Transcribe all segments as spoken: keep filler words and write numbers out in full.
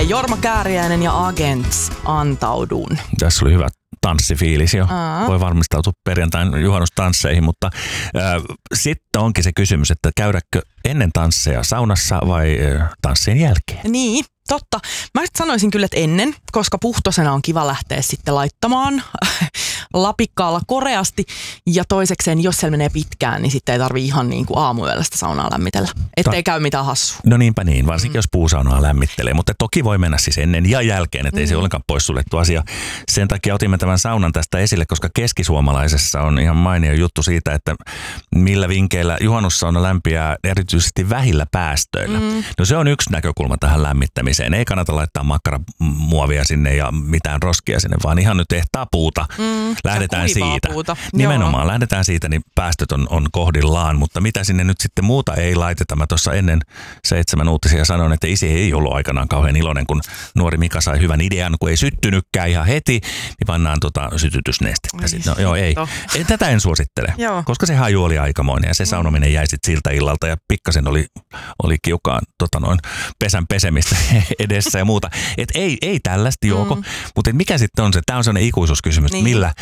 jälkeen Jorma Kääriäinen ja Agents, Antaudun. Tässä oli hyvä tanssifiilis jo. Aa. Voi valmistautua perjantain juhannustansseihin, mutta äh, sitten onkin se kysymys, että käydäkö ennen tansseja saunassa vai äh, tanssien jälkeen? Niin, totta. Mä sanoisin kyllä, että ennen, koska puhtosena on kiva lähteä sitten laittamaan lapikkaalla koreasti. Ja toisekseen, jos siellä menee pitkään, niin sitten ei tarvitse ihan niin kuin aamuyöllä sitä saunaa lämmitellä. Ettei Ta- käy mitään hassua. No niinpä niin, varsinkin mm. jos puusaunaa lämmittelee. Mutta toki voi mennä siis ennen ja jälkeen, ettei mm. se ollenkaan poissuljettu asia. Sen takia otimme tämän saunan tästä esille, koska keskisuomalaisessa on ihan mainio juttu siitä, että millä vinkeillä juhannussauna lämpiää erityisesti vähillä päästöillä. Mm. No se on yksi näkökulma tähän lämmittämiseen. Ei kannata laittaa makkaramuovia sinne ja mitään roskia sinne, vaan ihan nyt tehtaa puuta. Mm. Lähdetään siitä. Puuta. Nimenomaan, Joo. lähdetään siitä, niin päästöt on, on kohdillaan, mutta mitä sinne nyt sitten muuta ei laiteta. Mä tuossa ennen seitsemän uutisia sanoin, että isi ei ollut aikanaan kauhean iloinen, kun nuori Mika sai hyvän idean, kun ei syttynytkään ihan heti, niin pannaan tota sytytysnestettä. Sitten, no, joo, ei. ei. Tätä en suosittele, Joo. koska se haju oli aikamoinen ja se saunominen jäi sitten siltä illalta ja pikkasen oli, oli kiukaan tota noin, pesän pesemistä edessä ja muuta. Et ei, ei tällaista joko, mm. mutta mikä sitten on se, tämä on sellainen ikuisuuskysymys, niin. millä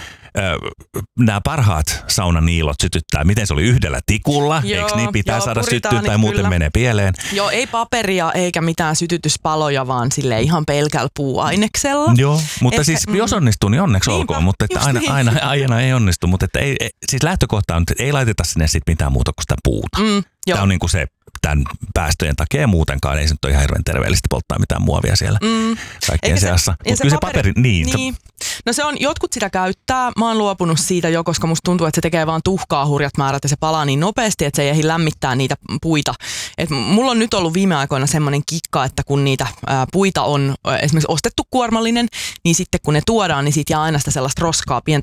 nämä parhaat saunaniilot sytyttää, miten se oli yhdellä tikulla, joo, eikö niin pitää joo, saada syttyä tai muuten kyllä. menee pieleen. Joo, ei paperia eikä mitään sytytyspaloja, vaan sille ihan pelkällä puuaineksella. Joo, mutta et, siis mm, jos onnistuu, niin onneksi niinpä, olkoon, mutta että aina, niin. aina, aina ei onnistu, mutta että ei, siis lähtökohta on, että ei laiteta sinne sit mitään muuta kuin sitä puuta. Mm, Tämä on niin kuin se tämän päästöjen takia muutenkaan, ei se nyt ole ihan hirveän terveellistä polttaa mitään muovia siellä mm. kaikkien seassa. Mutta se kyllä paperi, se paperi, niin. niin. No se on, jotkut sitä käyttää, mä oon luopunut siitä jo, koska musta tuntuu, että se tekee vaan tuhkaa hurjat määrät ja se palaa niin nopeasti, että se ei ehdi lämmittää niitä puita. Et mulla on nyt ollut viime aikoina semmoinen kikka, että kun niitä ää, puita on ää, esimerkiksi ostettu kuormallinen, niin sitten kun ne tuodaan, niin siitä jää aina sitä sellaista roskaa,